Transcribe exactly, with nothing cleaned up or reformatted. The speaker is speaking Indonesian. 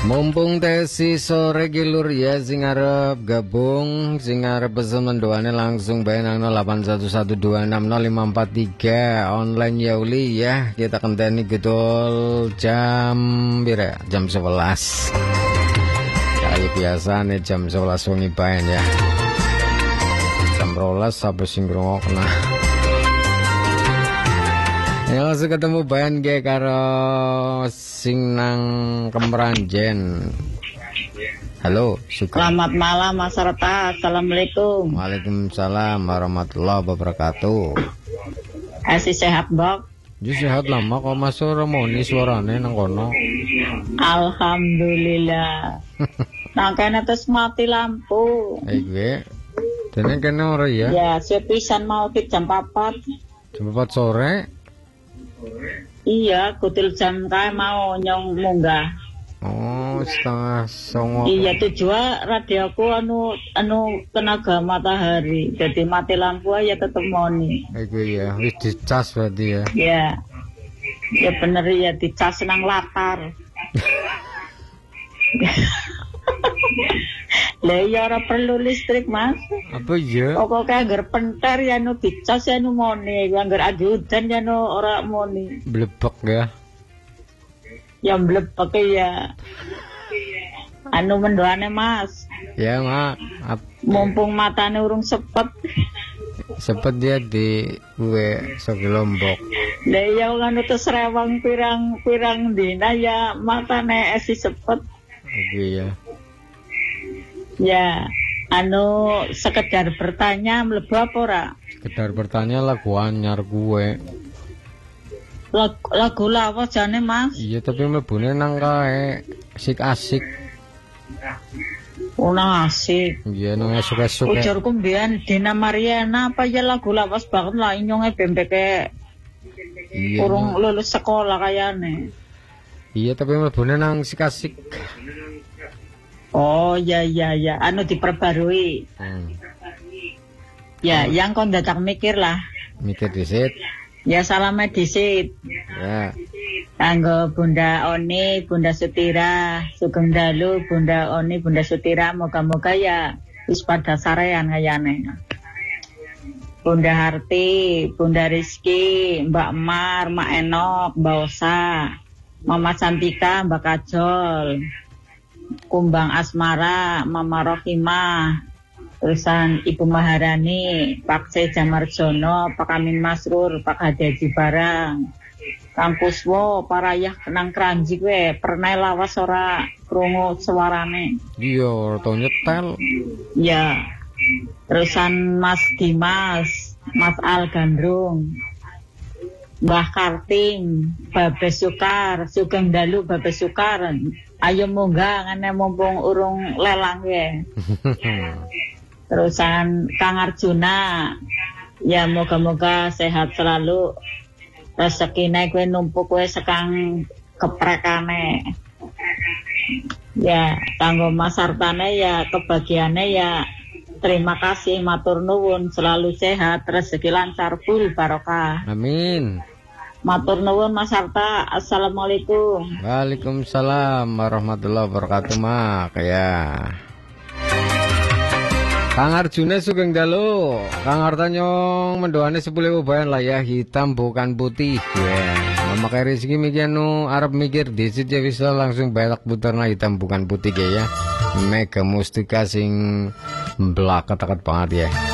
Mumpung tesi sore gilur ya sing arep gabung sing arep pesen mendoane langsung bayar nang nol delapan satu satu dua enam nol lima empat tiga online ya uli ya kita kenteni gedol jam pira jam sebelas kayak biasa nih jam sebelas wengi bayan ya jam rolas sampai sing ngrungokna. Ya langsung ketemu bayan ge karo sing nang Kemeranjen. Halo, Suka. Selamat malam Mas Serta. Assalamualaikum. Waalaikumsalam warahmatullahi wabarakatuh. Asih sehat, Bok? Ju sehat lama kok Mas Romoni suarane nang kono. Alhamdulillah. Nang kene terus mati lampu. Eh gue. Dene kene ora ya? Ya, sepisan mau ke jam papat. Jam papat sore. Iya, kutil jam kae mau nyong munggah. Oh, setengah songo. Iya, tujuan radioku anu anu tenaga matahari. Jadi mati lampu aja tetep moni. Iku ya, wis dicas berarti ya. Ya. Ya bener ya dicas nang latar. Lah ya ora perlu listrik, Mas. Apa ya? Pokoke anggar pentar ya nu dicas ya nu moni, anggar agi udan ya nu ora moni. Blebek ya. Ya blebek ya. Anu mendoane, Mas. Ya, Mak. Mumpung matane urung sepet. Sepet dia di gue sok Lombok. Lah ya anu terus rewang pirang-pirang dina ya matane esi sepet. Oke ya. Ya, anu sekedar bertanya mlebu apa ora? Sekedar bertanya lagu anyar gue. Lagu, lagu lawas jane, Mas. Iya, tapi mlebune nang kae asik-asik. Una asik. Iya, nang esuk-esuk. Ujarku mbiyen Dina Mariana apa ya lagu lawas banget lah inyonge bembeke. Iya. Urung lulus sekolah kayane. Iya, tapi mlebune nang asik-asik. Oh ya ya ya, anu diperbarui. Hmm. Ya, yang kon dadak mikir lah. Mikir disit. Ya salame disit. Ya. Kanggo Bunda Oni, Bunda Sutira, Sugeng Dalu, Bunda Oni, Bunda Sutira, moga-moga ya wis pada sarean kayane. Bunda Harti, Bunda Rizky, Mbak Mar, Mak Enok, Mbak Osa, Mama Cantika, Mbak Kajol, Kumbang Asmara, Mama Rohimah, terusan Ibu Maharani, Pak C. Jamarjono, Pak Amin Masrur, Pak Hadi Barang, Kang Kuswo, Parayah Kenang Kranji gue, pernah lawas ora krungu suarane. Iya, tau nyetel. Ya, terusan Mas Dimas, Mas Al Gandrung, Mbah Karting, Babes Sukar, Sugeng Dalu, Babes Sukar. Ayo munggah ngene mumpung urung lelang ya. Terusan Kang Arjuna, ya moga-moga sehat selalu. Rezekine kowe numpuk kowe sekang keprekane. Ya, kanggo Mas Sartane ya kebagiane ya terima kasih matur nuwun selalu sehat rezeki lancar full barokah. Amin. Matur nuwun Mas Sarta. Assalamualaikum. Waalaikumsalam warahmatullahi wabarakatuh, Mak. Ya. Kang Arjuna Sugeng Dalu, Kang Hartanyong mendoane sepuluh bayan lah ya, hitam bukan putih. Ya. Yeah. Memakai rezeki mikir nu Arab mikir disit ya bisa langsung balak putarna hitam bukan putih ya. Mega mustika sing belak katakan banget ya.